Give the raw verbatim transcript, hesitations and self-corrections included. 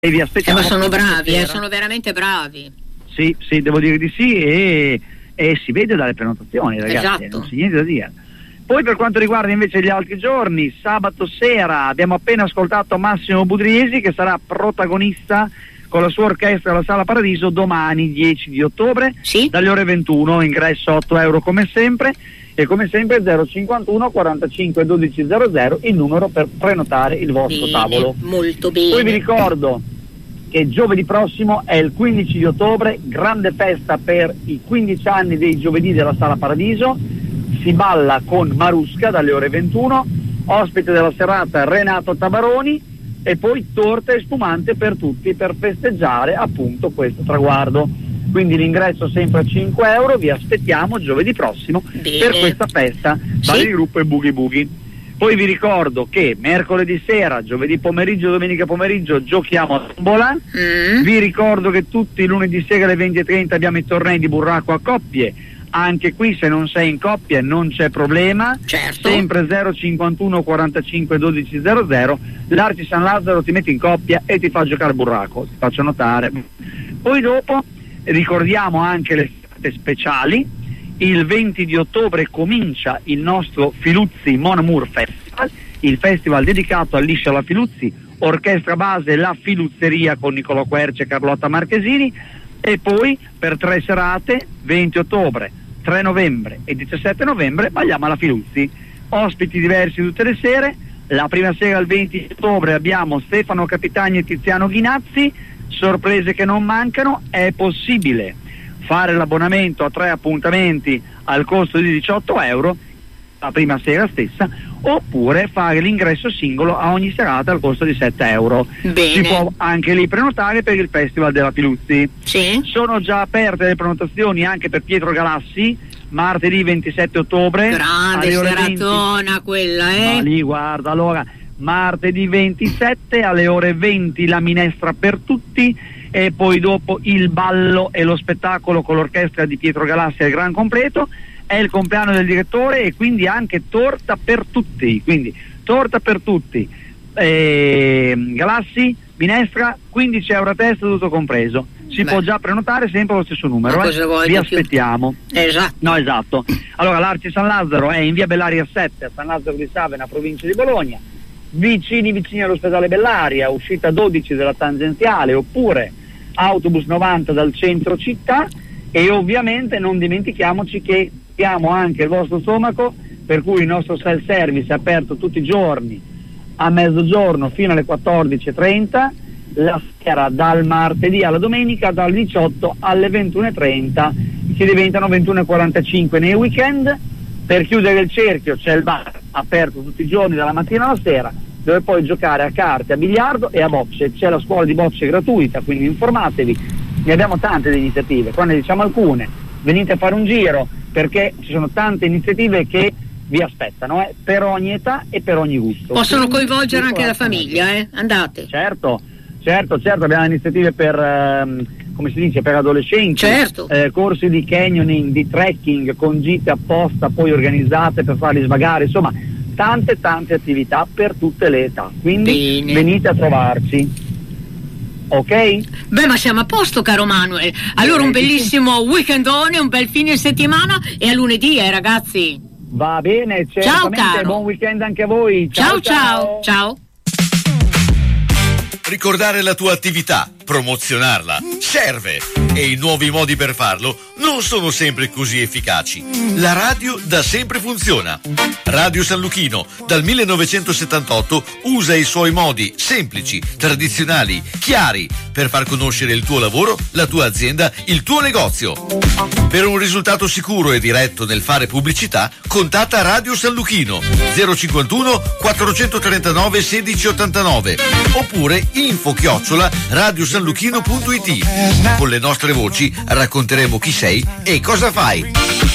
e vi aspettiamo. Eh, ma sono bravi, eh, sono veramente bravi. Sì, sì, devo dire di sì, e, e si vede dalle prenotazioni, ragazzi, esatto. Non c'è niente da dire. Poi per quanto riguarda invece gli altri giorni, sabato sera abbiamo appena ascoltato Massimo Budriesi, che sarà protagonista con la sua orchestra alla Sala Paradiso domani dieci di ottobre, sì? dalle ore ventuno, ingresso otto euro come sempre, e come sempre zero cinquantuno quarantacinque dodici zero zero il numero per prenotare il vostro bene, tavolo. Molto bene. Poi vi ricordo che giovedì prossimo è il quindici di ottobre, grande festa per i quindici anni dei giovedì della Sala Paradiso, si balla con Marusca dalle ore ventuno, ospite della serata Renato Tabaroni, e poi torta e spumante per tutti per festeggiare appunto questo traguardo. Quindi l'ingresso sempre a cinque euro, vi aspettiamo giovedì prossimo bene. Per questa festa, sì? Bali di Gruppo e Boogie Boogie. Poi vi ricordo che mercoledì sera, giovedì pomeriggio, domenica pomeriggio giochiamo a tombola. Mm. Vi ricordo che tutti i lunedì sera alle venti e trenta abbiamo i tornei di burraco a coppie. Anche qui se non sei in coppia non c'è problema, certo. Sempre zero cinquantuno quarantacinque dodici zero zero, l'Arci San Lazzaro ti mette in coppia e ti fa giocare a burraco, ti faccio notare. Poi dopo ricordiamo anche le feste speciali. Il venti di ottobre comincia il nostro Filuzzi Mon Amour Festival, il festival dedicato a Liscia La Filuzzi, orchestra base La Filuzzeria con Nicolò Quercia e Carlotta Marchesini, e poi per tre serate, venti ottobre, tre novembre e diciassette novembre, balliamo alla Filuzzi. Ospiti diversi tutte le sere. La prima sera, il venti ottobre, abbiamo Stefano Capitani e Tiziano Ghinazzi, sorprese che non mancano. È possibile fare l'abbonamento a tre appuntamenti al costo di diciotto euro la prima sera stessa, oppure fare l'ingresso singolo a ogni serata al costo di sette euro. Bene. Si può anche lì prenotare per il Festival della Filuzzi. Sì. Sono già aperte le prenotazioni anche per Pietro Galassi, martedì ventisette ottobre. Grande seratona venti quella, eh? Ma lì guarda, allora martedì ventisette alle ore venti la minestra per tutti, e poi dopo il ballo e lo spettacolo con l'orchestra di Pietro Galassi al gran completo. È il compleanno del direttore e quindi anche torta per tutti, quindi torta per tutti, eh, Galassi, minestra, quindici euro a testa tutto compreso. Si Beh. può già prenotare sempre allo stesso numero, eh? Vi aspettiamo. Esatto. No, esatto. Allora l'Arci San Lazzaro è in via Bellaria sette, a San Lazzaro di Savena, provincia di Bologna, vicini vicini all'ospedale Bellaria, uscita dodici della tangenziale, oppure autobus novanta dal centro città. E ovviamente non dimentichiamoci che abbiamo anche il vostro stomaco, per cui il nostro self service è aperto tutti i giorni a mezzogiorno fino alle quattordici e trenta, la sera dal martedì alla domenica dalle diciotto alle ventuno e trenta, che diventano ventuno e quarantacinque nei weekend. Per chiudere il cerchio c'è il bar aperto tutti i giorni dalla mattina alla sera, dove puoi giocare a carte, a biliardo e a bocce. C'è la scuola di bocce gratuita, quindi informatevi. Ne abbiamo tante di iniziative, qua ne diciamo alcune, venite a fare un giro, perché ci sono tante iniziative che vi aspettano, eh, per ogni età e per ogni gusto. Possono quindi, coinvolgere anche la famiglia, eh? Andate. Certo, certo, certo, abbiamo iniziative per, ehm, come si dice, per adolescenti, certo. eh, corsi di canyoning, di trekking, con gite apposta poi organizzate per farli svagare, insomma tante tante attività per tutte le età, quindi bene. Venite a trovarci. Ok? Beh, ma siamo a posto, caro Manuel. Allora un bellissimo weekendone, un bel fine settimana, e a lunedì, eh ragazzi. Va bene, ciao caro. Buon weekend anche a voi. Ciao ciao. Ciao. ciao. Ricordare la tua attività, promozionarla, serve, e i nuovi modi per farlo non sono sempre così efficaci. La radio da sempre funziona. Radio San Luchino dal millenovecentosettantotto usa i suoi modi semplici, tradizionali, chiari per far conoscere il tuo lavoro, la tua azienda, il tuo negozio. Per un risultato sicuro e diretto nel fare pubblicità, contatta Radio San Luchino zero cinquantuno quattrocentotrentanove sedici ottantanove oppure info chiocciola radiosanluchino punto it. Con le nostre voci racconteremo chi sei e cosa fai.